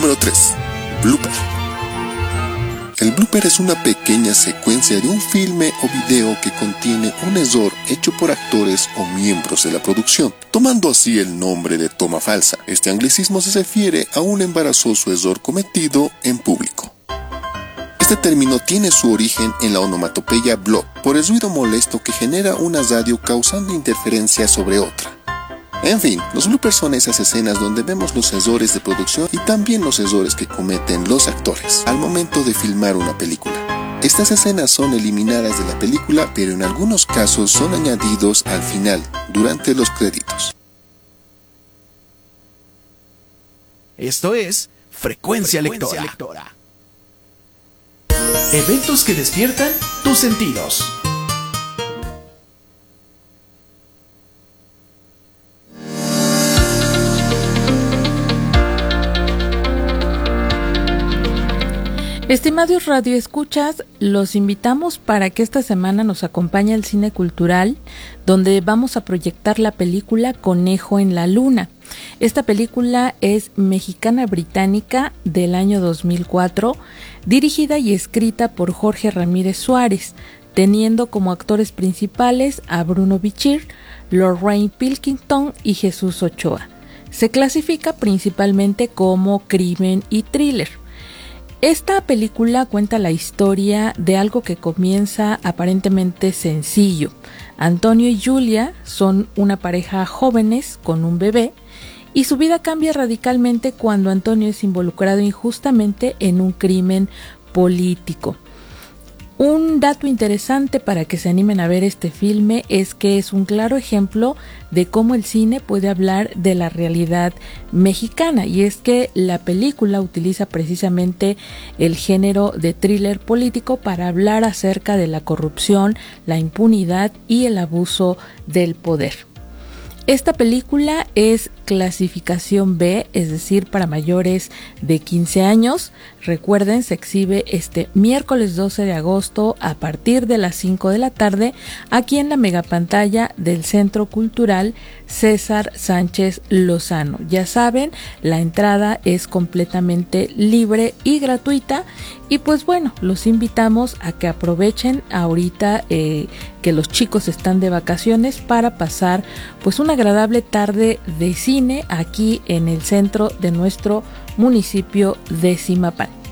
Número 3. Blooper. El blooper es una pequeña secuencia de un filme o video que contiene un error hecho por actores o miembros de la producción, tomando así el nombre de toma falsa. Este anglicismo se refiere a un embarazoso error cometido en público. Este término tiene su origen en la onomatopeya bloop, por el ruido molesto que genera una radio causando interferencia sobre otra. En fin, los bloopers son esas escenas donde vemos los errores de producción y también los errores que cometen los actores al momento de filmar una película. Estas escenas son eliminadas de la película, pero en algunos casos son añadidos al final, durante los créditos. Esto es Frecuencia Lectora. Eventos que despiertan tus sentidos. Estimados radioescuchas, los invitamos para que esta semana nos acompañe al Cine Cultural, donde vamos a proyectar la película Conejo en la Luna. Esta película es mexicana-británica del año 2004, dirigida y escrita por Jorge Ramírez Suárez, teniendo como actores principales a Bruno Bichir, Lorraine Pilkington y Jesús Ochoa. Se clasifica principalmente como crimen y thriller. Esta película cuenta la historia de algo que comienza aparentemente sencillo. Antonio y Julia son una pareja jóvenes con un bebé y su vida cambia radicalmente cuando Antonio es involucrado injustamente en un crimen político. Un dato interesante para que se animen a ver este filme es que es un claro ejemplo de cómo el cine puede hablar de la realidad mexicana, y es que la película utiliza precisamente el género de thriller político para hablar acerca de la corrupción, la impunidad y el abuso del poder. Esta película es clasificación B, es decir, para mayores de 15 años. Recuerden, se exhibe este miércoles 12 de agosto a partir de las 5 de la tarde aquí en la megapantalla del Centro Cultural César Sánchez Lozano. Ya saben, la entrada es completamente libre y gratuita, y pues bueno, los invitamos a que aprovechen ahorita que los chicos están de vacaciones para pasar pues una agradable tarde de cine aquí en el centro de nuestro municipio de Zimapán.